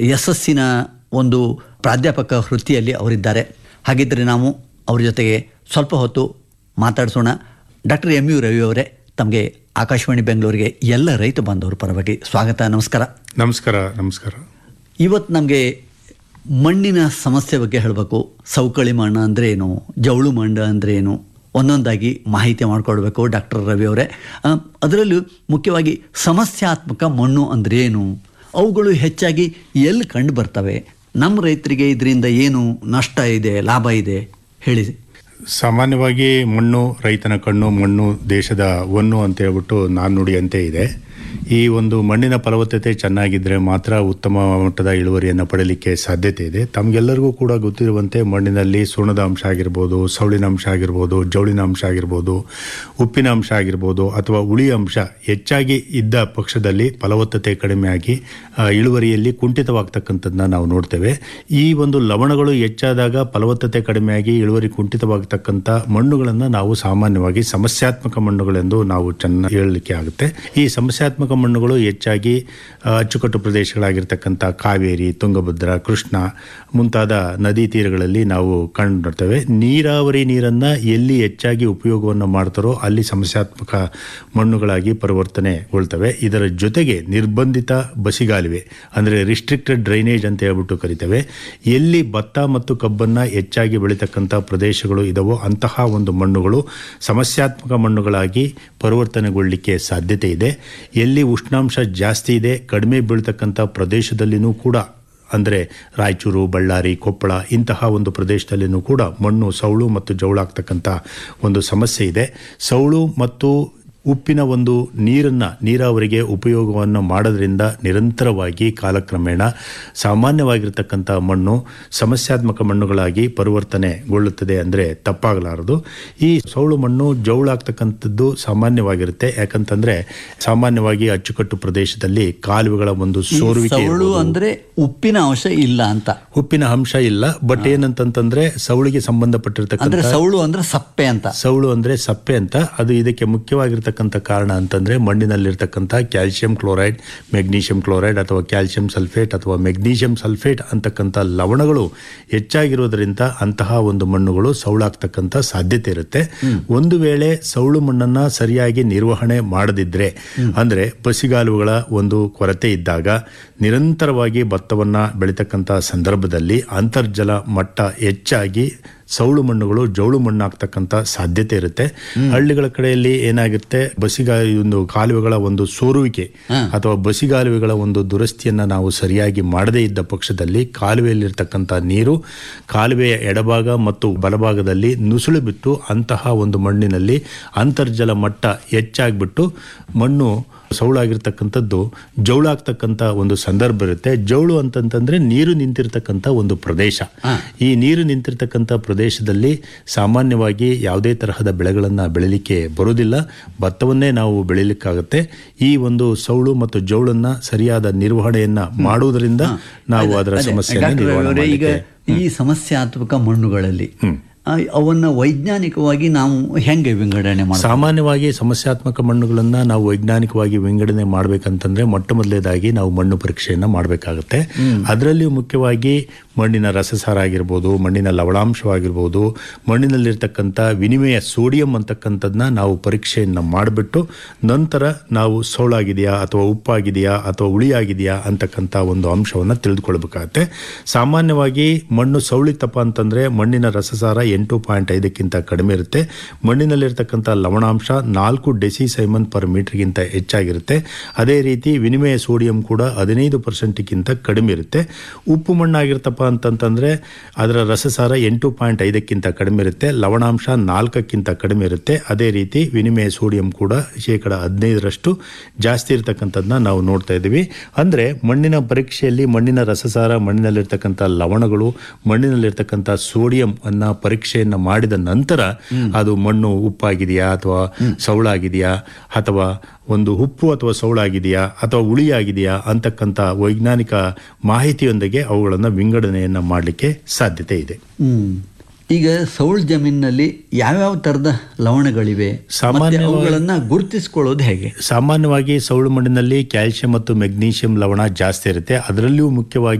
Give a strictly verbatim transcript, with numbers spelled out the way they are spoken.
ಯಶಸ್ಸಿನ ಒಂದು ಪ್ರಾಧ್ಯಾಪಕ ವೃತ್ತಿಯಲ್ಲಿ ಅವರಿದ್ದಾರೆ. ಹಾಗಿದ್ದರೆ ನಾವು ಅವ್ರ ಜೊತೆಗೆ ಸ್ವಲ್ಪ ಹೊತ್ತು ಮಾತಾಡಿಸೋಣ. ಡಾಕ್ಟರ್ ಎಂ ಯು ರವಿ ಅವರೇ, ತಮಗೆ ಆಕಾಶವಾಣಿ ಬೆಂಗಳೂರಿಗೆ ಎಲ್ಲ ರೈತ ಬಾಂಧವರ ಪರವಾಗಿ ಸ್ವಾಗತ. ನಮಸ್ಕಾರ. ನಮಸ್ಕಾರ. ನಮಸ್ಕಾರ. ಇವತ್ತು ನಮಗೆ ಮಣ್ಣಿನ ಸಮಸ್ಯೆ ಬಗ್ಗೆ ಹೇಳಬೇಕು. ಸವಕಳಿ ಮಣ್ಣು ಅಂದರೆ ಏನು, ಜವಳು ಮಣ್ಣು ಅಂದರೆ ಏನು, ಒಂದೊಂದಾಗಿ ಮಾಹಿತಿ ಮಾಡಿಕೊಡ್ಬೇಕು ಡಾಕ್ಟರ್ ರವಿ ಅವರೇ. ಅದರಲ್ಲೂ ಮುಖ್ಯವಾಗಿ ಸಮಸ್ಯಾತ್ಮಕ ಮಣ್ಣು ಅಂದರೆ ಏನು, ಅವುಗಳು ಹೆಚ್ಚಾಗಿ ಎಲ್ಲಿ ಕಂಡು ಬರ್ತವೆ, ನಮ್ಮ ರೈತರಿಗೆ ಇದರಿಂದ ಏನು ನಷ್ಟ ಇದೆ, ಲಾಭ ಇದೆ, ಹೇಳಿ. ಸಾಮಾನ್ಯವಾಗಿ ಮಣ್ಣು ರೈತನ ಕಣ್ಣು, ಮಣ್ಣು ದೇಶದ ಹೊನ್ನು ಅಂತ ಹೇಳ್ಬಿಟ್ಟು ನಾಣ್ಣುಡಿಯಂತೆ ಇದೆ. ಈ ಒಂದು ಮಣ್ಣಿನ ಫಲವತ್ತತೆ ಚೆನ್ನಾಗಿದ್ದರೆ ಮಾತ್ರ ಉತ್ತಮ ಮಟ್ಟದ ಇಳುವರಿಯನ್ನು ಪಡೆಯಲಿಕ್ಕೆ ಸಾಧ್ಯತೆ ಇದೆ. ತಮಗೆಲ್ಲರಿಗೂ ಕೂಡ ಗೊತ್ತಿರುವಂತೆ ಮಣ್ಣಿನಲ್ಲಿ ಸುಣ್ಣದ ಅಂಶ ಆಗಿರ್ಬೋದು, ಸವಳಿನ ಅಂಶ ಆಗಿರ್ಬೋದು, ಜವಳಿನ ಅಂಶ ಆಗಿರ್ಬೋದು, ಉಪ್ಪಿನ ಅಂಶ ಆಗಿರ್ಬೋದು ಅಥವಾ ಹುಳಿಯ ಅಂಶ ಹೆಚ್ಚಾಗಿ ಇದ್ದ ಪಕ್ಷದಲ್ಲಿ ಫಲವತ್ತತೆ ಕಡಿಮೆಯಾಗಿ ಇಳುವರಿಯಲ್ಲಿ ಕುಂಠಿತವಾಗ್ತಕ್ಕಂಥದ್ದನ್ನ ನಾವು ನೋಡ್ತೇವೆ. ಈ ಒಂದು ಲವಣಗಳು ಹೆಚ್ಚಾದಾಗ ಫಲವತ್ತತೆ ಕಡಿಮೆಯಾಗಿ ಇಳುವರಿ ಕುಂಠಿತವಾಗ್ತಕ್ಕಂಥ ಮಣ್ಣುಗಳನ್ನು ನಾವು ಸಾಮಾನ್ಯವಾಗಿ ಸಮಸ್ಯಾತ್ಮಕ ಮಣ್ಣುಗಳೆಂದು ನಾವು ಚೆನ್ನಾಗಿ ಹೇಳಲಿಕ್ಕೆ ಆಗುತ್ತೆ. ಈ ಸಮಸ್ಯಾತ್ಮಕ ಮಣ್ಣುಗಳು ಹೆಚ್ಚಾಗಿ ಅಚ್ಚುಕಟ್ಟು ಪ್ರದೇಶಗಳಾಗಿರ್ತಕ್ಕಂಥ ಕಾವೇರಿ, ತುಂಗಭದ್ರಾ, ಕೃಷ್ಣ ಮುಂತಾದ ನದಿ ತೀರಗಳಲ್ಲಿ ನಾವು ಕಂಡುಬರ್ತೇವೆ. ನೀರಾವರಿ ನೀರನ್ನು ಎಲ್ಲಿ ಹೆಚ್ಚಾಗಿ ಉಪಯೋಗವನ್ನು ಮಾಡ್ತಾರೋ ಅಲ್ಲಿ ಸಮಸ್ಯಾತ್ಮಕ ಮಣ್ಣುಗಳಾಗಿ ಪರಿವರ್ತನೆಗೊಳ್ತವೆ. ಇದರ ಜೊತೆಗೆ ನಿರ್ಬಂಧಿತ ಬಸಿಗಾಲುವೆ ಅಂದರೆ ರಿಸ್ಟ್ರಿಕ್ಟೆಡ್ ಡ್ರೈನೇಜ್ ಅಂತ ಹೇಳ್ಬಿಟ್ಟು ಕರಿತೇವೆ. ಎಲ್ಲಿ ಭತ್ತ ಮತ್ತು ಕಬ್ಬನ್ನು ಹೆಚ್ಚಾಗಿ ಬೆಳೀತಕ್ಕಂಥ ಪ್ರದೇಶಗಳು ಇದಾವೋ ಅಂತಹ ಒಂದು ಮಣ್ಣುಗಳು ಸಮಸ್ಯಾತ್ಮಕ ಮಣ್ಣುಗಳಾಗಿ ಪರಿವರ್ತನೆಗೊಳ್ಳಲಿಕ್ಕೆ ಸಾಧ್ಯತೆ ಇದೆ. ಎಲ್ಲಿ ಉಷ್ಣಾಂಶ ಜಾಸ್ತಿ ಇದೆ, ಕಡಿಮೆ ಬೀಳ್ತಕ್ಕಂಥ ಪ್ರದೇಶದಲ್ಲಿನೂ ಕೂಡ ಅಂದರೆ ರಾಯಚೂರು, ಬಳ್ಳಾರಿ, ಕೊಪ್ಪಳ ಇಂತಹ ಒಂದು ಪ್ರದೇಶದಲ್ಲಿನೂ ಕೂಡ ಮಣ್ಣು ಸವಳು ಮತ್ತು ಜವಳಾಗ್ತಕ್ಕಂಥ ಒಂದು ಸಮಸ್ಯೆ ಇದೆ. ಸವಳು ಮತ್ತು ಉಪ್ಪಿನ ಒಂದು ನೀರನ್ನು ನೀರಾವರಿಗೆ ಉಪಯೋಗವನ್ನು ಮಾಡೋದ್ರಿಂದ ನಿರಂತರವಾಗಿ ಕಾಲಕ್ರಮೇಣ ಸಾಮಾನ್ಯವಾಗಿರ್ತಕ್ಕಂಥ ಮಣ್ಣು ಸಮಸ್ಯಾತ್ಮಕ ಮಣ್ಣುಗಳಾಗಿ ಪರಿವರ್ತನೆಗೊಳ್ಳುತ್ತದೆ ಅಂದರೆ ತಪ್ಪಾಗಲಾರದು. ಈ ಸವಳು ಮಣ್ಣು ಜವಳಾಗ್ತಕ್ಕಂಥದ್ದು ಸಾಮಾನ್ಯವಾಗಿರುತ್ತೆ. ಯಾಕಂತಂದರೆ ಸಾಮಾನ್ಯವಾಗಿ ಅಚ್ಚುಕಟ್ಟು ಪ್ರದೇಶದಲ್ಲಿ ಕಾಲುವೆಗಳ ಒಂದು ಸೋರುವಿಕೆ, ಅಂದರೆ ಉಪ್ಪಿನ ಅಂಶ ಇಲ್ಲ ಅಂತ, ಉಪ್ಪಿನ ಅಂಶ ಇಲ್ಲ. ಬಟ್ ಏನಂತಂತಂದ್ರೆ ಸವಳಿಗೆ ಸಂಬಂಧಪಟ್ಟಿರ್ತಕ್ಕಂಥ ಸವಳು ಅಂದ್ರೆ ಸಪ್ಪೆ ಅಂತ, ಸವಳು ಅಂದ್ರೆ ಸಪ್ಪೆ ಅಂತ. ಅದು ಇದಕ್ಕೆ ಮುಖ್ಯವಾಗಿರ್ತಕ್ಕಂಥ ಕಾರಣ ಅಂತಂದ್ರೆ ಮಣ್ಣಿನಲ್ಲಿರ್ತಕ್ಕಂಥ ಕ್ಯಾಲ್ಸಿಯಂ ಕ್ಲೋರೈಡ್, ಮೆಗ್ನೀಷಿಯಂ ಕ್ಲೋರೈಡ್ ಅಥವಾ ಕ್ಯಾಲ್ಸಿಯಂ ಸಲ್ಫೇಟ್ ಅಥವಾ ಮೆಗ್ನೀಷಿಯಂ ಸಲ್ಫೇಟ್ ಅಂತಕ್ಕಂಥ ಲವಣಗಳು ಹೆಚ್ಚಾಗಿರೋದ್ರಿಂದ ಅಂತಹ ಒಂದು ಮಣ್ಣುಗಳು ಸವಳಾಗ್ತಕ್ಕಂಥ ಸಾಧ್ಯತೆ ಇರುತ್ತೆ. ಒಂದು ವೇಳೆ ಸವಳು ಮಣ್ಣನ್ನ ಸರಿಯಾಗಿ ನಿರ್ವಹಣೆ ಮಾಡದಿದ್ರೆ ಅಂದ್ರೆ ಬಸಿಗಾಲುಗಳ ಒಂದು ಕೊರತೆ ಇದ್ದಾಗ ನಿರಂತರವಾಗಿ ಭತ್ತವನ್ನ ಬೆಳೀತಕ್ಕಂಥ ಸಂದರ್ಭದಲ್ಲಿ ಅಂತರ್ಜಲ ಮಟ್ಟ ಹೆಚ್ಚಾಗಿ ಸವಳು ಮಣ್ಣುಗಳು ಜವಳು ಮಣ್ಣಾಗ್ತಕ್ಕಂಥ ಸಾಧ್ಯತೆ ಇರುತ್ತೆ. ಹಳ್ಳಿಗಳ ಕಡೆಯಲ್ಲಿ ಏನಾಗುತ್ತೆ, ಬಸಿಗಾ ಒಂದು ಕಾಲುವೆಗಳ ಒಂದು ಸೋರುವಿಕೆ ಅಥವಾ ಬಸಿಗಾಲುವೆಗಳ ಒಂದು ದುರಸ್ತಿಯನ್ನ ನಾವು ಸರಿಯಾಗಿ ಮಾಡದೇ ಇದ್ದ ಪಕ್ಷದಲ್ಲಿ ಕಾಲುವೆಯಲ್ಲಿರ್ತಕ್ಕಂಥ ನೀರು ಕಾಲುವೆಯ ಎಡಭಾಗ ಮತ್ತು ಬಲಭಾಗದಲ್ಲಿ ನುಸುಳು ಬಿಟ್ಟು ಅಂತಹ ಒಂದು ಮಣ್ಣಿನಲ್ಲಿ ಅಂತರ್ಜಲ ಮಟ್ಟ ಹೆಚ್ಚಾಗ್ಬಿಟ್ಟು ಮಣ್ಣು ಸವಳಾಗಿರ್ತಕ್ಕಂಥದ್ದು ಜವಳಾಗ್ತಕ್ಕಂಥ ಒಂದು ಸಂದರ್ಭ ಇರುತ್ತೆ. ಜವಳು ಅಂತಂತಂದ್ರೆ ನೀರು ನಿಂತಿರ್ತಕ್ಕಂಥ ಒಂದು ಪ್ರದೇಶ. ಈ ನೀರು ನಿಂತಿರ್ತಕ್ಕಂಥ ಪ್ರದೇಶದಲ್ಲಿ ಸಾಮಾನ್ಯವಾಗಿ ಯಾವುದೇ ತರಹದ ಬೆಳೆಗಳನ್ನು ಬೆಳಿಲಿಕ್ಕೆ ಬರೋದಿಲ್ಲ. ಭತ್ತವನ್ನೇ ನಾವು ಬೆಳಿಲಿಕ್ಕಾಗತ್ತೆ. ಈ ಒಂದು ಸವಳು ಮತ್ತು ಜವಳನ್ನ ಸರಿಯಾದ ನಿರ್ವಹಣೆಯನ್ನ ಮಾಡುವುದರಿಂದ ನಾವು ಅದರ ಸಮಸ್ಯೆಯನ್ನು ನಿರ್ವಹಣೆ. ಈಗ ಈ ಸಮಸ್ಯಾತ್ಮಕ ಮಣ್ಣುಗಳಲ್ಲಿ ಅವನ್ನ ವೈಜ್ಞಾನಿಕವಾಗಿ ನಾವು ಹೆಂಗೆ ವಿಂಗಡಣೆ ಮಾಡಿ? ಸಾಮಾನ್ಯವಾಗಿ ಸಮಸ್ಯಾತ್ಮಕ ಮಣ್ಣುಗಳನ್ನು ನಾವು ವೈಜ್ಞಾನಿಕವಾಗಿ ವಿಂಗಡಣೆ ಮಾಡಬೇಕಂತಂದ್ರೆ ಮೊಟ್ಟ ಮೊದಲನೇದಾಗಿ ನಾವು ಮಣ್ಣು ಪರೀಕ್ಷೆಯನ್ನು ಮಾಡಬೇಕಾಗುತ್ತೆ. ಅದರಲ್ಲಿಯೂ ಮುಖ್ಯವಾಗಿ ಮಣ್ಣಿನ ರಸಸಾರ ಆಗಿರ್ಬೋದು, ಮಣ್ಣಿನ ಲವಣಾಂಶವಾಗಿರ್ಬೋದು, ಮಣ್ಣಿನಲ್ಲಿರ್ತಕ್ಕಂಥ ವಿನಿಮಯ ಸೋಡಿಯಂ ಅಂತಕ್ಕಂಥದ್ದನ್ನ ನಾವು ಪರೀಕ್ಷೆಯನ್ನು ಮಾಡಿಬಿಟ್ಟು ನಂತರ ನಾವು ಸವಳಾಗಿದೆಯಾ ಅಥವಾ ಉಪ್ಪಾಗಿದೆಯಾ ಅಥವಾ ಹುಳಿಯಾಗಿದೆಯಾ ಅಂತಕ್ಕಂಥ ಒಂದು ಅಂಶವನ್ನು ತಿಳಿದುಕೊಳ್ಬೇಕಾಗತ್ತೆ. ಸಾಮಾನ್ಯವಾಗಿ ಮಣ್ಣು ಸವಳಿತಪ್ಪ ಅಂತಂದರೆ ಮಣ್ಣಿನ ರಸಸಾರ ಎಂಟು ಪಾಯಿಂಟ್ ಐದಕ್ಕಿಂತ ಕಡಿಮೆ ಇರುತ್ತೆ. ಮಣ್ಣಿನಲ್ಲಿರ್ತಕ್ಕಂಥ ಲವಣಾಂಶ ನಾಲ್ಕು ಡೆಸಿ ಸೈಮನ್ ಪರ್ ಮೀಟರ್ಗಿಂತ ಹೆಚ್ಚಾಗಿರುತ್ತೆ. ಅದೇ ರೀತಿ ವಿನಿಮಯ ಸೋಡಿಯಂ ಕೂಡ ಹದಿನೈದು ಪರ್ಸೆಂಟ್ಗಿಂತ ಕಡಿಮೆ ಇರುತ್ತೆ. ಉಪ್ಪು ಮಣ್ಣಾಗಿರ್ತಪ್ಪ ಅಂತಂತಂದ್ರೆ ಅದರ ರಸಸಾರ ಎಂಟು ಪಾಯಿಂಟ್ ಐದಕ್ಕಿಂತ ಕಡಿಮೆ ಇರುತ್ತೆ, ಲವಣಾಂಶ ನಾಲ್ಕಕ್ಕಿಂತ ಕಡಿಮೆ ಇರುತ್ತೆ. ಅದೇ ರೀತಿ ವಿನಿಮಯ ಸೋಡಿಯಂ ಕೂಡ ಶೇಕಡ ಹದಿನೈದರಷ್ಟು ಜಾಸ್ತಿ ಇರತಕ್ಕಂಥದ್ದನ್ನ ನಾವು ನೋಡ್ತಾ ಇದ್ದೀವಿ. ಅಂದ್ರೆ ಮಣ್ಣಿನ ಪರೀಕ್ಷೆಯಲ್ಲಿ ಮಣ್ಣಿನ ರಸಸಾರ, ಮಣ್ಣಿನಲ್ಲಿರ್ತಕ್ಕಂಥ ಲವಣಗಳು, ಮಣ್ಣಿನಲ್ಲಿರ್ತಕ್ಕಂಥ ಸೋಡಿಯಂ ಅನ್ನ ಪರೀಕ್ಷೆಯನ್ನು ಮಾಡಿದ ನಂತರ ಅದು ಮಣ್ಣು ಉಪ್ಪಾಗಿದೆಯಾ ಅಥವಾ ಸವಳಾಗಿದೆಯಾ ಅಥವಾ ಒಂದು ಉಪ್ಪು ಅಥವಾ ಸವಳಾಗಿದೆಯಾ ಅಥವಾ ಹುಳಿಯಾಗಿದೆಯಾ ಅಂತಕ್ಕಂಥ ವೈಜ್ಞಾನಿಕ ಮಾಹಿತಿಯೊಂದಿಗೆ ಅವುಗಳನ್ನು ವಿಂಗಡಣೆಯನ್ನು ಮಾಡಲಿಕ್ಕೆ ಸಾಧ್ಯತೆ ಇದೆ. ಈಗ ಸೌಳ್ ಜಮೀನಿನಲ್ಲಿ ಯಾವ್ಯಾವ ತರದ ಲವಣಗಳಿವೆ, ಅವುಗಳನ್ನ ಗುರುತಿಸಿಕೊಳ್ಳೋದು ಹೇಗೆ? ಸಾಮಾನ್ಯವಾಗಿ ಸೌಳು ಮಣ್ಣಿನಲ್ಲಿ ಕ್ಯಾಲ್ಸಿಯಂ ಮತ್ತು ಮೆಗ್ನೀಷಿಯಂ ಲವಣ ಜಾಸ್ತಿ ಇರುತ್ತೆ. ಅದರಲ್ಲಿಯೂ ಮುಖ್ಯವಾಗಿ